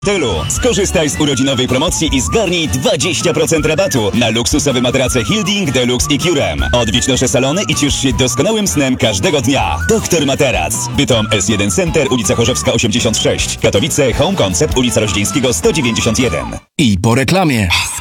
Tylu. Skorzystaj z urodzinowej promocji i zgarnij 20% rabatu na luksusowe matrace Hilding, Deluxe i Curem. Odwiedź nasze salony i ciesz się doskonałym snem każdego dnia. Doktor Materac. Bytom S1 Center, ulica Chorzewska 86. Katowice, Home Concept, ulica Roździńskiego 191. I po reklamie.